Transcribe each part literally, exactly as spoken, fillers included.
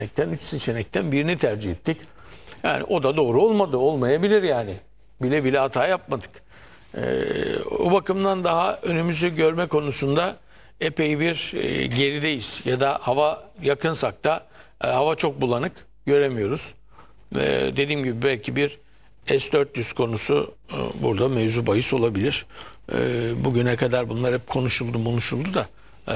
seçenekten, üç seçenekten birini tercih ettik. Yani o da doğru olmadı, olmayabilir yani. Bile bile hata yapmadık. Ee, o bakımdan daha önümüzü görme konusunda epey bir e, gerideyiz. Ya da hava yakınsak da e, hava çok bulanık, göremiyoruz. Ee, dediğim gibi belki bir S dört yüz konusu e, burada mevzu bahis olabilir. Ee, bugüne kadar bunlar hep konuşuldu, konuşuldu da e,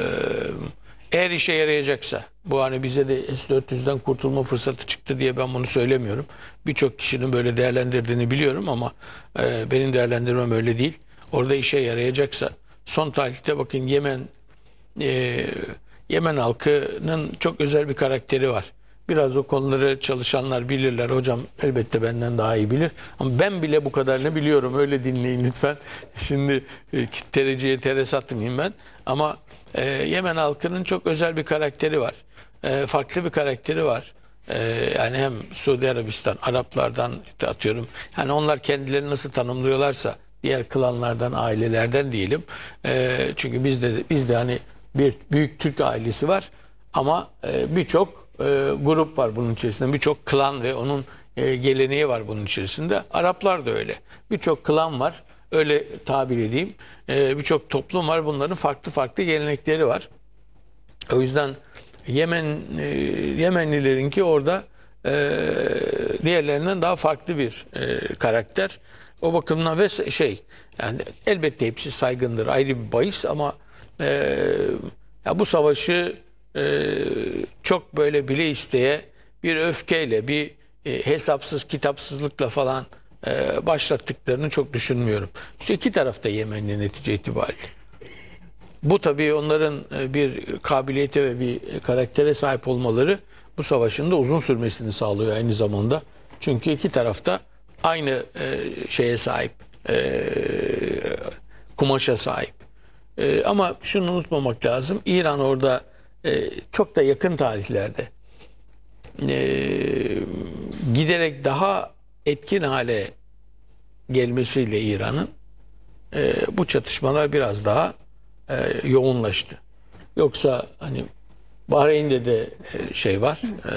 eğer işe yarayacaksa, bu hani bize de S dört yüzden kurtulma fırsatı çıktı diye ben bunu söylemiyorum. Birçok kişinin böyle değerlendirdiğini biliyorum ama e, benim değerlendirmem öyle değil. Orada işe yarayacaksa, son tarihte bakın Yemen e, Yemen halkının çok özel bir karakteri var. Biraz o konuları çalışanlar bilirler. Hocam elbette benden daha iyi bilir. Ama ben bile bu kadarını biliyorum. Öyle dinleyin lütfen. Şimdi e, tereciye teres atmayayım ben. Ama e, Yemen halkının çok özel bir karakteri var. E, farklı bir karakteri var. E, yani hem Suudi Arabistan, Araplardan işte atıyorum. Yani onlar kendilerini nasıl tanımlıyorlarsa diğer klanlardan, ailelerden diyelim. E, çünkü bizde bizde hani bir büyük Türk ailesi var. Ama e, birçok e, grup var bunun içerisinde. Birçok klan ve onun e, geleneği var bunun içerisinde. Araplar da öyle. Birçok klan var. Öyle tabir edeyim. E, birçok toplum var. Bunların farklı farklı gelenekleri var. O yüzden Yemen e, Yemenlilerinki orada e, diğerlerinden daha farklı bir e, karakter. O bakımdan ve şey yani elbette hepsi saygındır. Ayrı bir bahis ama e, ya bu savaşı Ee, çok böyle bile isteye bir öfkeyle bir e, hesapsız kitapsızlıkla falan e, başlattıklarını çok düşünmüyorum. İşte iki tarafta Yemenli netice itibariyle. Bu tabii onların e, bir kabiliyete ve bir karaktere sahip olmaları bu savaşın da uzun sürmesini sağlıyor aynı zamanda. Çünkü iki tarafta aynı e, şeye sahip, e, kumaşa sahip. E, ama şunu unutmamak lazım. İran orada Ee, çok da yakın tarihlerde e, giderek daha etkin hale gelmesiyle İran'ın e, bu çatışmalar biraz daha e, yoğunlaştı. Yoksa hani Bahreyn'de de e, şey var, e,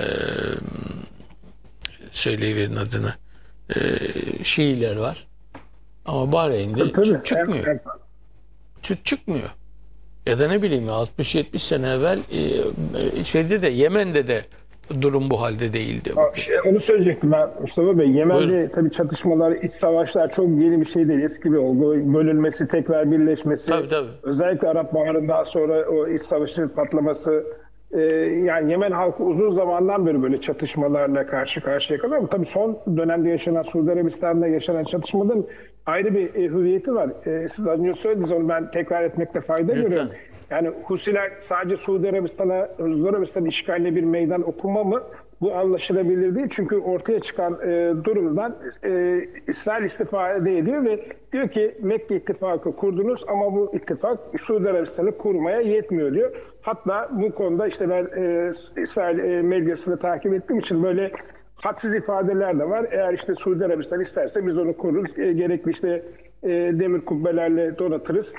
söyleyiverin adını, e, Şiiler var ama Bahreyn'de Tabii. çıt çıkmıyor. Çıt çıkmıyor. Ya da ne bileyim altmış yetmiş sene evvel e, şeyde de Yemen'de de durum bu halde değildi. Şey, onu söyleyecektim ben Mustafa Bey. Yemen'de Buyurun. tabii çatışmalar, iç savaşlar çok yeni bir şey değil. Eski bir olgu. Bölünmesi, tekrar birleşmesi. Tabii, tabii. Özellikle Arap Baharı'ndan sonra o iç savaşın patlaması. Ee, yani Yemen halkı uzun zamandan beri böyle çatışmalarla karşı karşıya kalıyor. Ama tabii son dönemde yaşanan, Suudi Arabistan'da yaşanan çatışmaların ayrı bir e, hüviyeti var. E, siz az önce söylediniz, onu ben tekrar etmekte fayda Lütfen. görüyorum. Yani Husiler sadece Suudi Arabistan'a, Suudi Arabistan işgaline bir meydan okuma mı? Bu anlaşılabilir değil. Çünkü ortaya çıkan e, durumdan e, İsrail istifade ediyor ve diyor ki Mekke ittifakı kurdunuz ama bu ittifak Suudi Arabistan'ı kurmaya yetmiyor diyor. Hatta bu konuda işte ben e, İsrail e, medyasını takip ettiğim için böyle hadsiz ifadeler de var. Eğer işte Suudi Arabistan isterse biz onu koruruz. E, gerekli işte e, demir kubbelerle donatırız.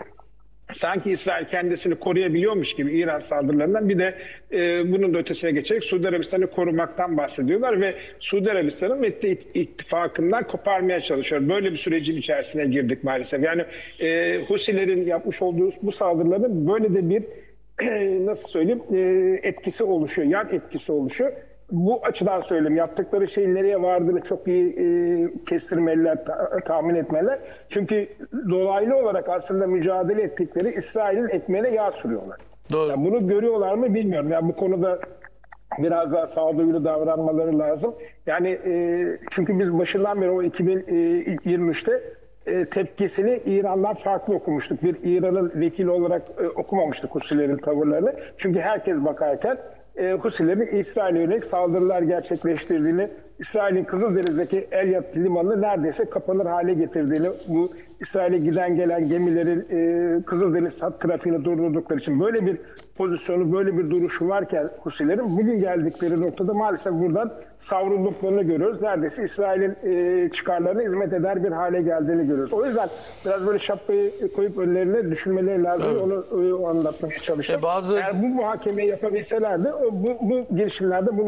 Sanki İsrail kendisini koruyabiliyormuş gibi İran saldırılarından, bir de e, bunun da ötesine geçerek Suudi Arabistan'ı korumaktan bahsediyorlar ve Suudi Arabistan'ın Mekke ittifakından koparmaya çalışıyor. Böyle bir sürecin içerisine girdik maalesef. Yani e, Husilerin yapmış olduğu bu saldırıların böyle de bir e, nasıl söyleyeyim e, etkisi oluşuyor, yan etkisi oluşuyor. Bu açıdan söyleyeyim. Yaptıkları şeyin nereye vardığını çok iyi e, kestirmeliler, ta, tahmin etmeliler. Çünkü dolaylı olarak aslında mücadele ettikleri İsrail'in ekmeğine yağ sürüyorlar. Doğru. Yani bunu görüyorlar mı bilmiyorum. Yani bu konuda biraz daha sağduyulu davranmaları lazım. Yani e, çünkü biz başından beri o iki bin yirmi üçte e, tepkisini İran'dan farklı okumuştuk. Bir İran'ın vekili olarak e, okumamıştık Husilerin tavırlarını. Çünkü herkes bakarken e, Husilerin İsrail'e yönelik saldırılar gerçekleştirdiğini İsrail'in Kızıldeniz'deki Elyat limanı neredeyse kapanır hale getirdiğini, bu İsrail'e giden gelen gemilerin e, Kızıldeniz hat trafiğini durdurdukları için böyle bir pozisyonu, böyle bir duruşu varken Husilerin bugün geldikleri noktada maalesef buradan savrulduklarını görüyoruz. Neredeyse İsrail'in e, çıkarlarına hizmet eder bir hale geldiğini görüyoruz. O yüzden biraz böyle şapkayı koyup önlerine düşünmeleri lazım. Evet. Onu e, anlatmaya çalıştım. E bazı... Eğer bu muhakemeyi yapabilselerdi bu, bu girişimlerde bunu